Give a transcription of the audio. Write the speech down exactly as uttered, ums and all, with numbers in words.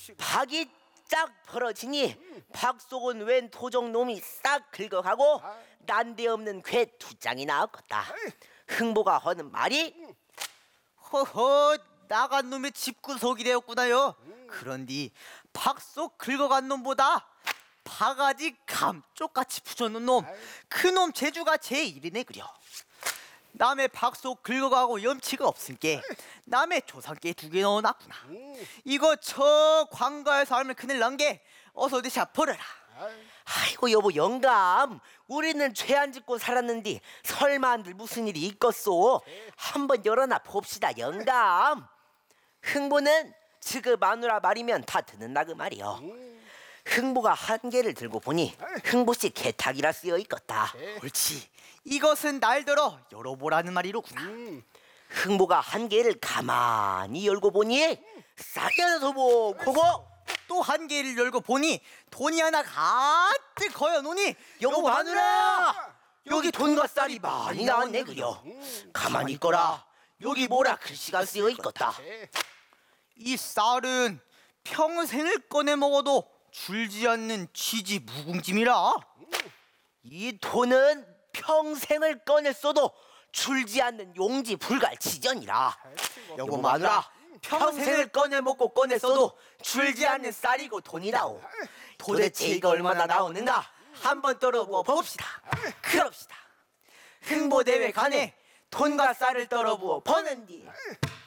박이 쫙 벌어지니 박속은 웬 도적놈이 싹 긁어가고 난데없는 괴 두 장이 나왔겠다. 흥보가 하는 말이 허허, 나간 놈의 집구석이 되었구나요. 그런디 박속 긁어간 놈보다 바가지 감쪽같이 부쳐놓은 놈, 그놈 재주가 제일이네 그려. 남의 박속 긁어가고 염치가 없으니까 남의 조상께 두 개 넣어놨구나. 이거 저 관가에서 알면 큰일 난 게 어서 어디 버려라. 아이고 여보 영감, 우리는 죄 안 짓고 살았는데 설마 안들 무슨 일이 있겠소. 한번 열어놔 봅시다 영감. 흥보는 지그 마누라 말이면 다 듣는다 그 말이요. 흥보가 한 개를 들고 보니 흥보씨 개탁이라 쓰여 있겠다. 옳지, 이것은 날들어 열어보라는 말이로구나. 흥보가 한 개를 가만히 열고 보니 쌀이 하나 더 보고 또 한 개를 열고 보니 돈이 하나 가득 거여놓으니 여보 마누라, 여기 돈과 쌀이 많이 나왔네 그려. 가만히 있거라, 여기 뭐라 글씨가 쓰여 있겠다. 이 쌀은 평생을 꺼내 먹어도 줄지 않는 쥐지 무궁짐이라. 이 돈은 평생을 꺼냈어도 줄지 않는 용지 불갈치전이라. 여보 마누라, 평생을 꺼내 먹고 꺼냈어도 줄지 않는 쌀이고 돈이라오. 도대체 이거 얼마나 나오는가 한번 떨어부어 봅시다. 그럽시다. 흥보대회 간에 돈과 쌀을 떨어부어 버는 뒤